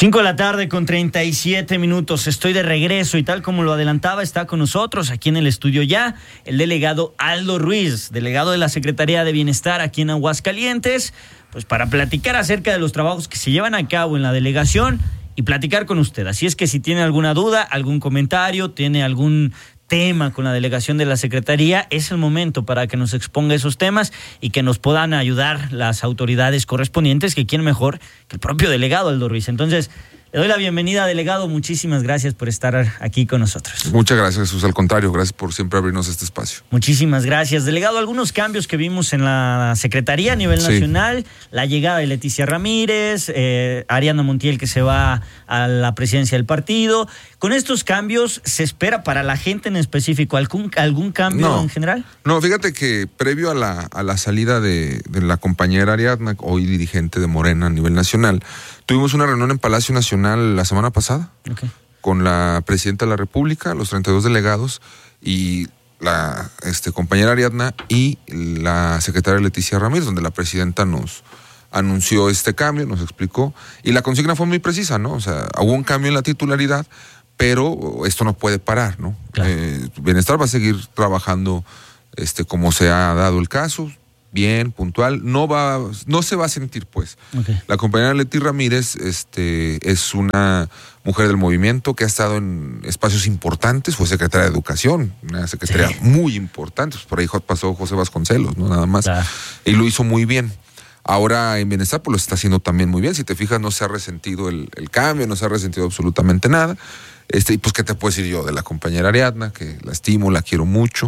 5 de la tarde con 37 minutos. Estoy de regreso y tal como lo adelantaba, está con nosotros aquí en el estudio ya el delegado Aldo Ruiz, delegado de la Secretaría de Bienestar aquí en Aguascalientes, pues para platicar acerca de los trabajos que se llevan a cabo en la delegación y platicar con usted. Así es que si tiene alguna duda, algún comentario, tiene algún tema con la delegación de la Secretaría, es el momento para que nos exponga esos temas y que nos puedan ayudar las autoridades correspondientes, que quién mejor que el propio delegado Aldo Ruiz. Entonces, le doy la bienvenida, delegado. Muchísimas gracias por estar aquí con nosotros. Muchas gracias, Jesús. Al contrario, gracias por siempre abrirnos este espacio. Muchísimas gracias. Delegado, algunos cambios que vimos en la Secretaría a nivel nacional, la llegada de Leticia Ramírez, Ariadna Montiel que se va a la presidencia del partido. ¿Con estos cambios se espera para la gente en específico algún cambio en general? No, fíjate que previo a la salida de la compañera Ariadna, hoy dirigente de Morena a nivel nacional, tuvimos una reunión en Palacio Nacional la semana pasada con la presidenta de la República, los 32 delegados y la compañera Ariadna y la secretaria Leticia Ramírez, donde la presidenta nos anunció este cambio, nos explicó, y la consigna fue muy precisa, ¿no? O sea, hubo un cambio en la titularidad, pero esto no puede parar, ¿no? Claro. Bienestar va a seguir trabajando como se ha dado el caso, bien, puntual, no se va a sentir, pues. La compañera Leti Ramírez es una mujer del movimiento que ha estado en espacios importantes, fue secretaria de Educación, una secretaria muy importante, pues por ahí pasó José Vasconcelos, ¿no? Nada más, y lo hizo muy bien. Ahora en Bienestar pues lo está haciendo también muy bien, si te fijas no se ha resentido el cambio, no se ha resentido absolutamente nada. Y pues qué te puedo decir yo de la compañera Ariadna, que la estimo, la quiero mucho,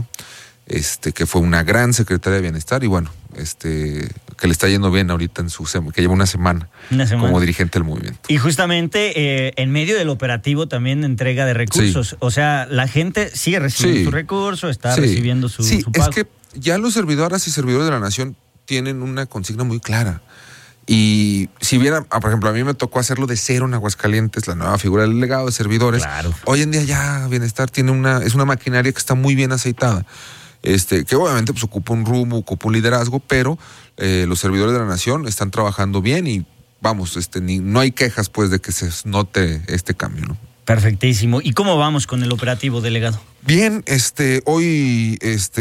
que fue una gran secretaria de Bienestar y bueno, que le está yendo bien ahorita que lleva una semana como dirigente del movimiento. Y justamente en medio del operativo también entrega de recursos, o sea, la gente sigue recibiendo su recurso, está recibiendo su pago. Es que ya los servidoras y servidores de la nación tienen una consigna muy clara. Y si bien, por ejemplo, a mí me tocó hacerlo de cero en Aguascalientes, la nueva figura del delegado de servidores, hoy en día ya Bienestar es una maquinaria que está muy bien aceitada. Que obviamente pues ocupa un rumbo, ocupa un liderazgo, pero los servidores de la nación están trabajando bien y vamos, no hay quejas pues de que se note este cambio, ¿no? Perfectísimo. ¿Y cómo vamos con el operativo, delegado? Bien, hoy,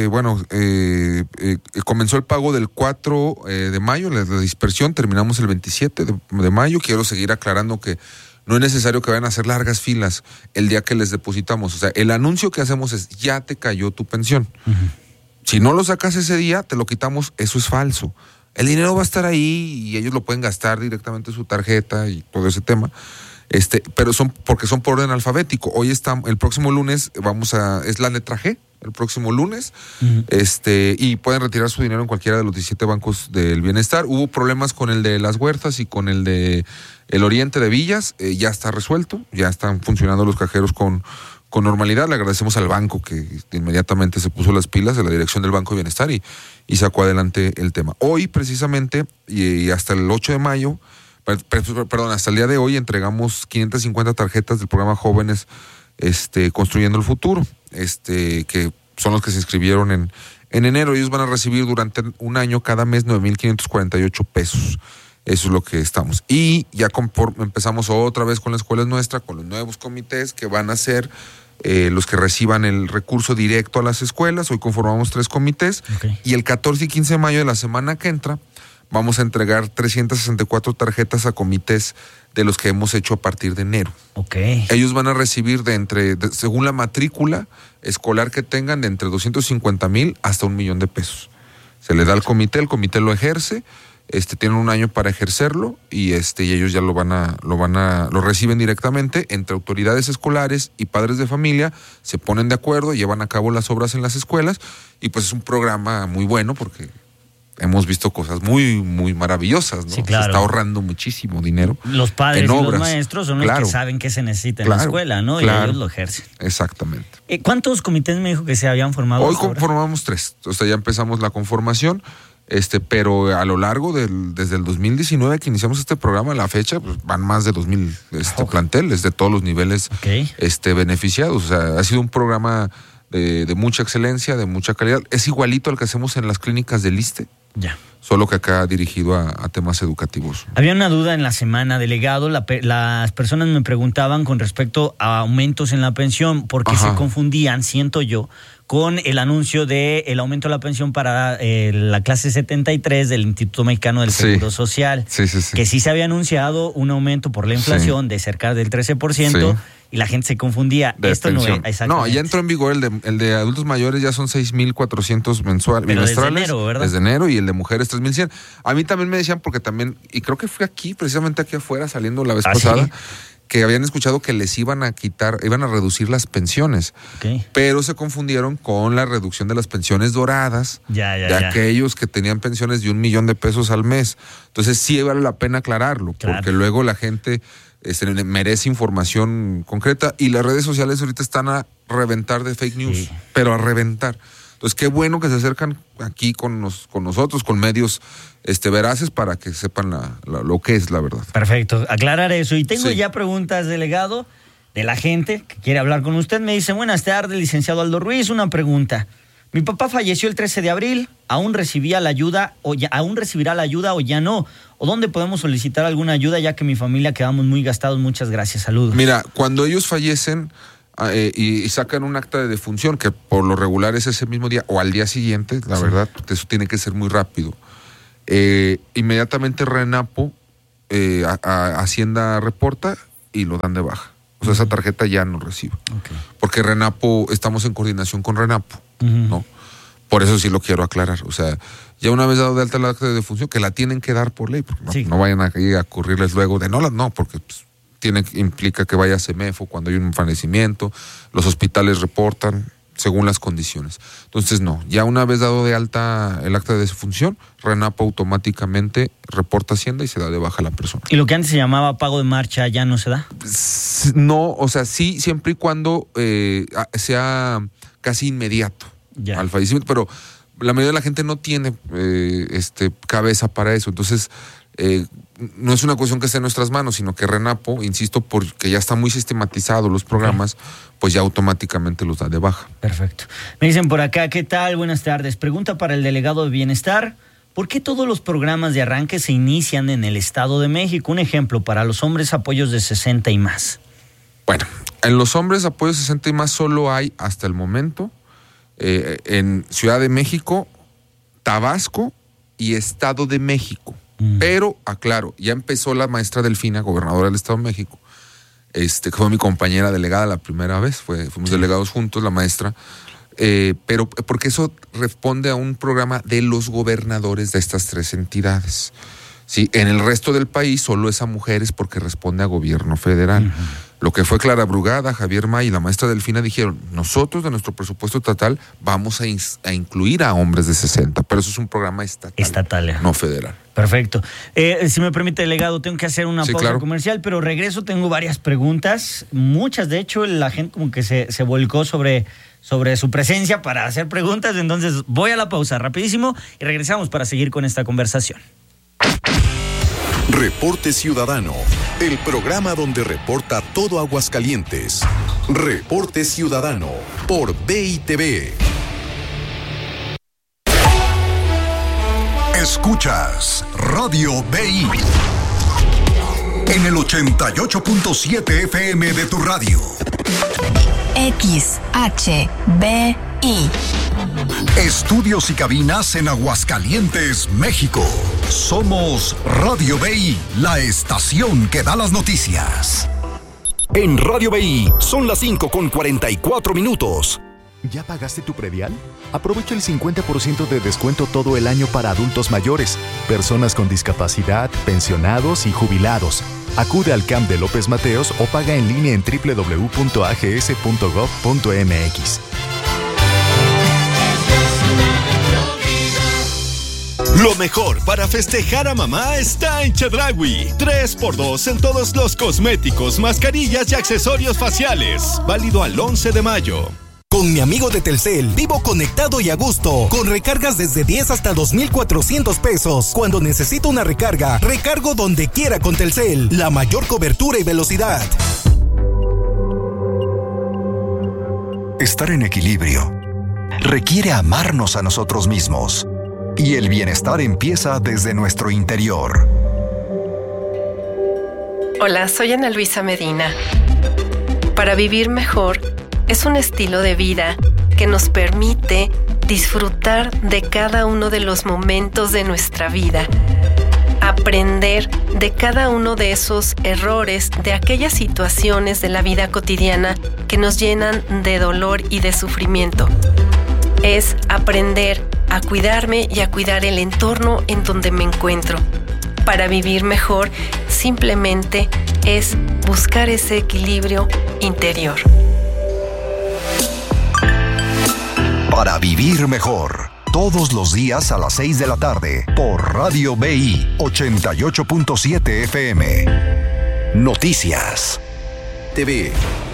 comenzó el pago del 4 de mayo, la dispersión, terminamos el 27 de mayo. Quiero seguir aclarando que no es necesario que vayan a hacer largas filas el día que les depositamos. O sea, el anuncio que hacemos es, ya te cayó tu pensión. Si no lo sacas ese día, te lo quitamos, eso es falso. El dinero va a estar ahí y ellos lo pueden gastar directamente en su tarjeta y todo ese tema. Pero porque son por orden alfabético. Hoy el próximo lunes es la letra G, el próximo lunes, y pueden retirar su dinero en cualquiera de los 17 bancos del Bienestar. Hubo problemas con el de Las Huertas y con el de el Oriente de Villas, ya está resuelto, ya están funcionando los cajeros con normalidad. Le agradecemos al banco que inmediatamente se puso las pilas, de la dirección del Banco de Bienestar y sacó adelante el tema. Hoy precisamente y hasta el 8 de mayo, hasta el día de hoy entregamos 550 tarjetas del programa Jóvenes Construyendo el Futuro, que son los que se inscribieron en enero. Ellos van a recibir durante un año cada mes 9,548 pesos. Eso es lo que estamos. Y ya empezamos otra vez con la escuela nuestra, con los nuevos comités que van a ser los que reciban el recurso directo a las escuelas. Hoy conformamos 3 comités. Y el 14 y 15 de mayo de la semana que entra vamos a entregar 364 tarjetas a comités de los que hemos hecho a partir de enero. Ellos van a recibir según la matrícula escolar que tengan, de entre 250,000 hasta 1,000,000 de pesos. Se le da al comité, el comité lo ejerce, tienen un año para ejercerlo y ellos ya lo reciben directamente entre autoridades escolares y padres de familia, se ponen de acuerdo, llevan a cabo las obras en las escuelas y pues es un programa muy bueno porque hemos visto cosas muy, muy maravillosas, ¿no? Sí, claro. Se está ahorrando muchísimo dinero. Los padres en y obras. los maestros son los que saben qué se necesita en la escuela, ¿no? Y ellos lo ejercen. Exactamente. ¿Cuántos comités me dijo que se habían formado? Hoy conformamos 3. O sea, ya empezamos la conformación, pero a lo largo desde el 2019 que iniciamos este programa a la fecha, pues van más de 2,000 planteles de todos los niveles beneficiados. O sea, ha sido un programa de mucha excelencia, de mucha calidad. Es igualito al que hacemos en las clínicas del ISSSTE. Ya. solo que acá dirigido a temas educativos. Había una duda en la semana, delegado. Las personas me preguntaban con respecto a aumentos en la pensión, porque se confundían, siento yo, con el anuncio del aumento de la pensión para la clase 73 del Instituto Mexicano del Seguro Social. Sí. Que sí se había anunciado un aumento por la inflación de cerca del 13%. Y la gente se confundía. Esto pensión. No es exactamente. No, ya entró en vigor el de adultos mayores, ya son 6,400 bimestrales. Desde enero, ¿verdad? Desde enero, y el de mujeres 3,100. A mí también me decían, porque también, y creo que fue aquí, precisamente aquí afuera, saliendo la vez pasada, que habían escuchado que les iban a reducir las pensiones. Pero se confundieron con la reducción de las pensiones doradas de aquellos que tenían pensiones de $1,000,000 al mes. Entonces sí vale la pena aclararlo, porque luego la gente merece información concreta, y las redes sociales ahorita están a reventar de fake news, pero a reventar. Entonces qué bueno que se acercan aquí con nosotros, con medios veraces, para que sepan lo que es la verdad. Perfecto, aclarar eso. Y tengo ya preguntas, delegado, de la gente que quiere hablar con usted. Me dice: buenas tardes, licenciado Aldo Ruiz, una pregunta. Mi papá falleció el 13 de abril, ¿aún recibirá la ayuda o ya no? ¿O dónde podemos solicitar alguna ayuda, ya que mi familia quedamos muy gastados? Muchas gracias, saludos. Mira, cuando ellos fallecen y sacan un acta de defunción, que por lo regular es ese mismo día o al día siguiente, la verdad, eso tiene que ser muy rápido. Inmediatamente RENAPO, Hacienda reporta y lo dan de baja. O sea, esa tarjeta ya no recibe. Porque RENAPO, estamos en coordinación con RENAPO, ¿no? Por eso sí lo quiero aclarar. O sea, ya una vez dado de alta la acta de defunción, que la tienen que dar por ley, porque no vayan a ocurrirles luego de no, porque implica que vaya a CEMEFO cuando hay un fallecimiento, los hospitales reportan según las condiciones. Entonces ya una vez dado de alta el acta de defunción, RENAPO automáticamente reporta a Hacienda y se da de baja a la persona. ¿Y lo que antes se llamaba pago de marcha ya no se da? No, o sea, sí, siempre y cuando sea casi inmediato al fallecimiento, pero la mayoría de la gente no tiene cabeza para eso. Entonces, no es una cuestión que esté en nuestras manos, sino que RENAPO, insisto, porque ya está muy sistematizado los programas, pues ya automáticamente los da de baja. Perfecto. Me dicen por acá: ¿qué tal? Buenas tardes. Pregunta para el delegado de Bienestar: ¿por qué todos los programas de arranque se inician en el Estado de México? Un ejemplo, para los hombres, apoyos de 60 y más. Bueno, en los hombres, apoyos de 60 y más solo hay, hasta el momento, en Ciudad de México, Tabasco y Estado de México. Pero, aclaro, ya empezó la maestra Delfina, gobernadora del Estado de México, que fue mi compañera delegada la primera vez, fuimos delegados juntos, la maestra, pero porque eso responde a un programa de los gobernadores de estas 3 entidades. Sí, en el resto del país solo es a mujeres, porque responde a gobierno federal. Lo que fue Clara Brugada, Javier May y la maestra Delfina dijeron: nosotros de nuestro presupuesto estatal vamos a incluir a hombres de 60, pero eso es un programa estatal, no federal. Perfecto. Si me permite, delegado, tengo que hacer una pausa comercial, pero regreso, tengo varias preguntas. Muchas, de hecho, la gente como que se volcó sobre su presencia para hacer preguntas, entonces voy a la pausa rapidísimo y regresamos para seguir con esta conversación. Reporte Ciudadano, el programa donde reporta todo Aguascalientes. Reporte Ciudadano por BITV. Escuchas Radio BI en el 88.7 FM de tu radio. XHBI. Estudios y cabinas en Aguascalientes, México. Somos Radio BI, la estación que da las noticias. En Radio BI son las 5:44. ¿Ya pagaste tu predial? Aprovecha el 50% de descuento todo el año para adultos mayores, personas con discapacidad, pensionados y jubilados. Acude al CAMP de López Mateos o paga en línea en www.ags.gov.mx. Lo mejor para festejar a mamá está en Chedraui. 3x2 en todos los cosméticos, mascarillas y accesorios faciales. Válido al 11 de mayo. Con mi amigo de Telcel, vivo conectado y a gusto, con recargas desde 10 hasta 2,400 pesos. Cuando necesito una recarga, recargo donde quiera con Telcel, la mayor cobertura y velocidad. Estar en equilibrio requiere amarnos a nosotros mismos. Y el bienestar empieza desde nuestro interior. Hola, soy Ana Luisa Medina. Para vivir mejor es un estilo de vida que nos permite disfrutar de cada uno de los momentos de nuestra vida, aprender de cada uno de esos errores, de aquellas situaciones de la vida cotidiana que nos llenan de dolor y de sufrimiento. Es aprender a cuidarme y a cuidar el entorno en donde me encuentro. Para vivir mejor, simplemente es buscar ese equilibrio interior. Para vivir mejor, todos los días a las 6 de la tarde, por Radio BI 88.7 FM. Noticias. TV.